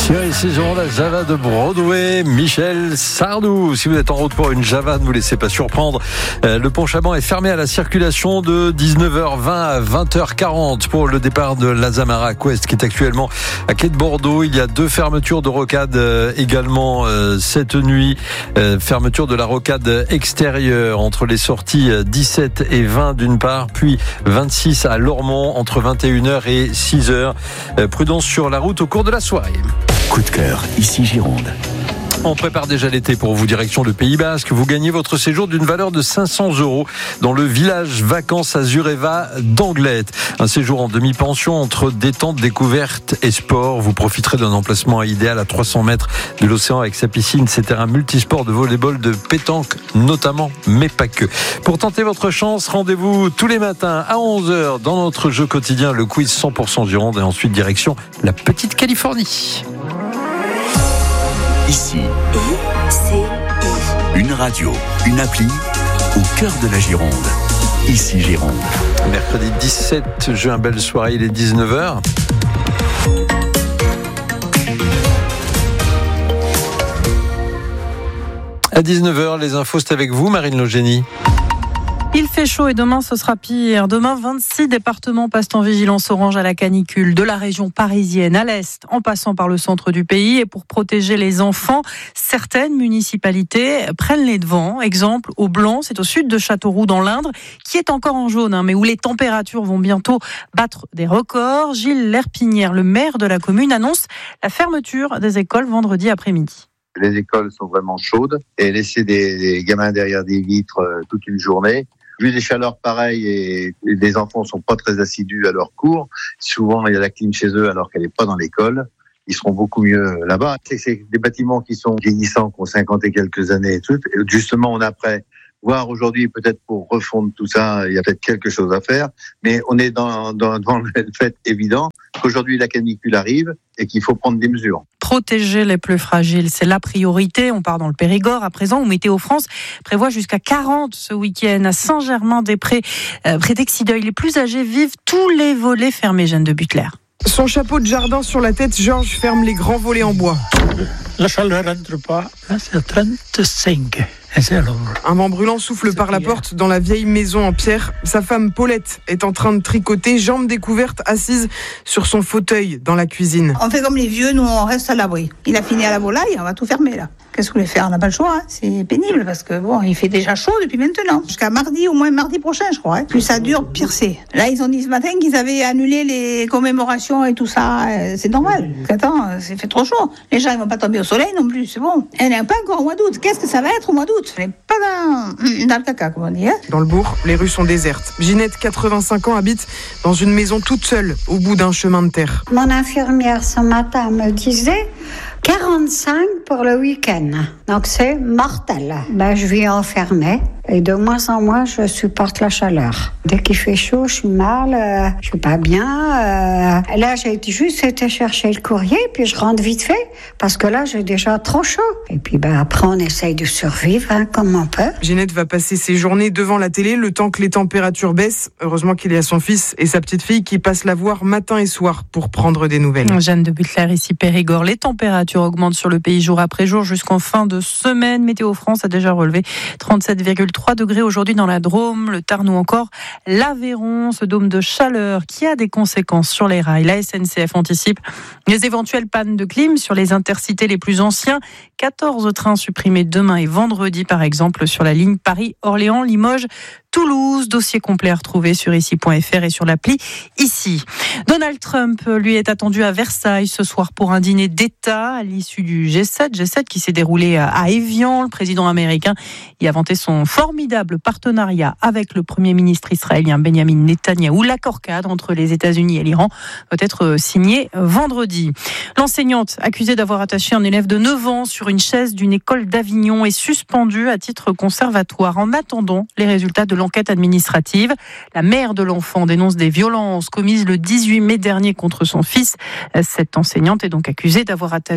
Sur ici, la Java de Broadway, Michel Sardou. Si vous êtes en route pour une Java, ne vous laissez pas surprendre. Le pont Chaban est fermé à la circulation de 19h20 à 20h40 pour le départ de l'Azamara Quest qui est actuellement à quai de Bordeaux. Il y a 2 fermetures de rocade également cette nuit. Fermeture de la rocade extérieure entre les sorties 17 et 20 d'une part, puis 26 à Lormont entre 21h et 6h. Prudence sur la route au cours de la soirée. Coup de cœur, ici Gironde. On prépare déjà l'été pour vous, direction le Pays Basque. Vous gagnez votre séjour d'une valeur de 500 € dans le village vacances Azureva d'Anglet. Un séjour en demi-pension entre détente, découverte et sport. Vous profiterez d'un emplacement idéal à 300 mètres de l'océan avec sa piscine, ses terrains multisports de volleyball, de pétanque notamment, mais pas que. Pour tenter votre chance, rendez-vous tous les matins à 11h dans notre jeu quotidien, le quiz 100% Gironde, et ensuite direction la petite Californie. Ici, une radio, une appli au cœur de la Gironde. Ici Gironde. Mercredi 17 juin, belle soirée, il est 19h. À 19h, les infos, c'est avec vous, Marine Logénie. Il fait chaud et demain ce sera pire. Demain, 26 départements passent en vigilance orange à la canicule, de la région parisienne à l'est, en passant par le centre du pays. Et pour protéger les enfants, certaines municipalités prennent les devants. Exemple, au Blanc, c'est au sud de Châteauroux dans l'Indre, qui est encore en jaune, mais où les températures vont bientôt battre des records. Gilles Lerpinière, le maire de la commune, annonce la fermeture des écoles vendredi après-midi. Les écoles sont vraiment chaudes et laisser des gamins derrière des vitres toute une journée. Vu les chaleurs pareilles et les enfants sont pas très assidus à leurs cours, souvent il y a la clim chez eux alors qu'elle n'est pas dans l'école. Ils seront beaucoup mieux là-bas. C'est des bâtiments qui sont vieillissants, qui ont 50 et quelques années et tout. Et justement, on a prêt. Voir aujourd'hui, peut-être pour refondre tout ça, il y a peut-être quelque chose à faire. Mais on est dans le fait évident qu'aujourd'hui la canicule arrive et qu'il faut prendre des mesures. Protéger les plus fragiles, c'est la priorité. On part dans le Périgord à présent où Météo France prévoit jusqu'à 40 ce week-end à Saint-Germain-des-Prés, près d'Exideuil. Les plus âgés vivent tous les volets fermés. Jeanne de Butler. Son chapeau de jardin sur la tête, Georges ferme les grands volets en bois. La chaleur rentre pas. Là, c'est à 35. Un vent brûlant souffle par la porte dans la vieille maison en pierre. Sa femme Paulette est en train de tricoter, jambes découvertes, assise sur son fauteuil dans la cuisine. On fait comme les vieux, nous on reste à l'abri. Il a fini à la volaille, on va tout fermer là. Qu'est-ce que vous voulez faire ? On n'a pas le choix, c'est pénible parce que bon, il fait déjà chaud depuis maintenant. Jusqu'à mardi, au moins mardi prochain je crois. Plus ça dure, pire c'est. Là ils ont dit ce matin qu'ils avaient annulé les commémorations et tout ça. C'est normal. Attends, c'est fait trop chaud. Les gens ils vont pas tomber au soleil non plus, c'est bon. Elle n'est pas encore au mois d'août. Qu'est-ce que ça va être au mois d'août ? On n'est pas dans le caca, comme on dit. Dans le bourg, les rues sont désertes. Ginette, 85 ans, habite dans une maison toute seule, au bout d'un chemin de terre. Mon infirmière ce matin me disait 45 pour le week-end. Donc c'est mortel. Je vis enfermée et de moins en moins je supporte la chaleur. Dès qu'il fait chaud, je suis mal, je suis pas bien. Là, j'ai juste été chercher le courrier puis je rentre vite fait parce que là, j'ai déjà trop chaud. Et puis après, on essaye de survivre comme on peut. Ginette va passer ses journées devant la télé le temps que les températures baissent. Heureusement qu'il y a son fils et sa petite fille qui passent la voir matin et soir pour prendre des nouvelles. Jeanne de Butler, ici Périgord. Les températures augmentent sur le pays jour après jour jusqu'en fin de semaine. Météo France a déjà relevé 37,3 degrés aujourd'hui dans la Drôme, le Tarn ou encore l'Aveyron. Ce dôme de chaleur qui a des conséquences sur les rails. La SNCF anticipe les éventuelles pannes de clim sur les intercités les plus anciens. 14 trains supprimés demain et vendredi par exemple sur la ligne Paris-Orléans, Limoges, Toulouse. Dossier complet à retrouver sur ici.fr et sur l'appli Ici. Donald Trump, lui, est attendu à Versailles ce soir pour un dîner d'État à l'issue du G7 qui s'est déroulé à Évian. Le président américain y a vanté son formidable partenariat avec le Premier ministre israélien Benjamin Netanyahou. L'accord cadre entre les États-Unis et l'Iran doit être signé vendredi. L'enseignante accusée d'avoir attaché un élève de 9 ans sur une chaise d'une école d'Avignon est suspendue à titre conservatoire en attendant les résultats de l'enquête administrative. La mère de l'enfant dénonce des violences commises le 18 mai dernier contre son fils. Cette enseignante est donc accusée d'avoir attaché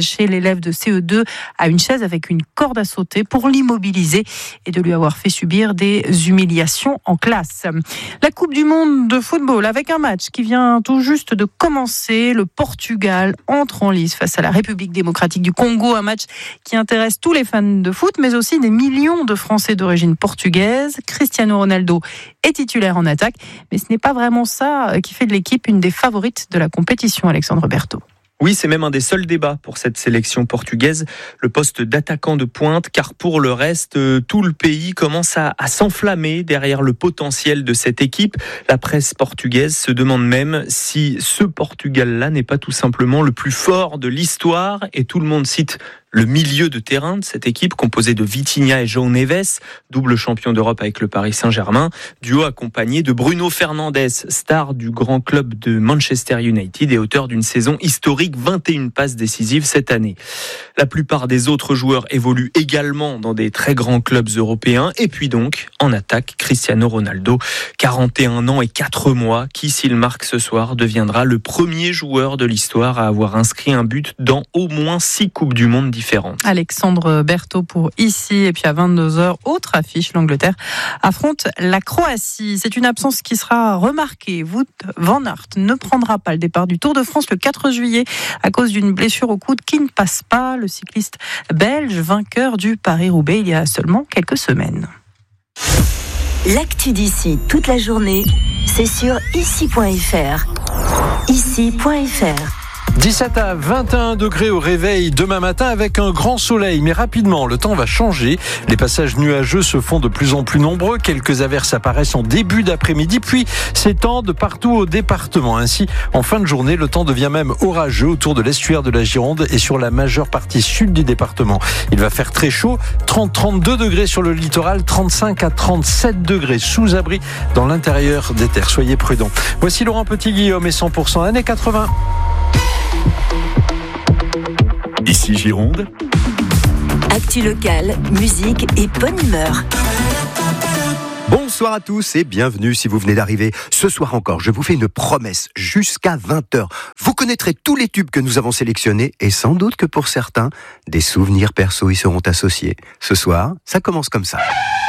attaché l'élève de CE2 à une chaise avec une corde à sauter pour l'immobiliser et de lui avoir fait subir des humiliations en classe. La Coupe du Monde de football avec un match qui vient tout juste de commencer. Le Portugal entre en lice face à la République démocratique du Congo. Un match qui intéresse tous les fans de foot, mais aussi des millions de Français d'origine portugaise. Cristiano Ronaldo est titulaire en attaque, mais ce n'est pas vraiment ça qui fait de l'équipe une des favorites de la compétition, Alexandre Berthaud. Oui, c'est même un des seuls débats pour cette sélection portugaise, le poste d'attaquant de pointe, car pour le reste, tout le pays commence à s'enflammer derrière le potentiel de cette équipe. La presse portugaise se demande même si ce Portugal-là n'est pas tout simplement le plus fort de l'histoire, et tout le monde cite le milieu de terrain de cette équipe, composé de Vitinha et João Neves, double champion d'Europe avec le Paris Saint-Germain, duo accompagné de Bruno Fernandes, star du grand club de Manchester United et auteur d'une saison historique, 21 passes décisives cette année. La plupart des autres joueurs évoluent également dans des très grands clubs européens. Et puis donc, en attaque, Cristiano Ronaldo, 41 ans et 4 mois, qui, s'il marque ce soir, deviendra le premier joueur de l'histoire à avoir inscrit un but dans au moins 6 Coupes du Monde différentes. Alexandre Berthaud pour ici. Et puis à 22h, autre affiche, l'Angleterre affronte la Croatie. C'est une absence qui sera remarquée. Wout van Aert ne prendra pas le départ du Tour de France le 4 juillet à cause d'une blessure au coude qui ne passe pas. Le cycliste belge, vainqueur du Paris-Roubaix il y a seulement quelques semaines. L'actu d'ici toute la journée, c'est sur ici.fr. Ici.fr. 17 à 21 degrés au réveil demain matin avec un grand soleil. Mais rapidement, le temps va changer. Les passages nuageux se font de plus en plus nombreux. Quelques averses apparaissent en début d'après-midi, puis s'étendent partout au département. Ainsi, en fin de journée, le temps devient même orageux autour de l'estuaire de la Gironde et sur la majeure partie sud du département. Il va faire très chaud, 30-32 degrés sur le littoral, 35 à 37 degrés sous abri dans l'intérieur des terres. Soyez prudents. Voici Laurent Petit-Guillaume et 100% années 80. Ici Gironde. Actu locale, musique et bonne humeur. Bonsoir à tous et bienvenue si vous venez d'arriver. Ce soir encore, je vous fais une promesse jusqu'à 20h. Vous connaîtrez tous les tubes que nous avons sélectionnés et sans doute que pour certains, des souvenirs perso y seront associés. Ce soir, ça commence comme ça.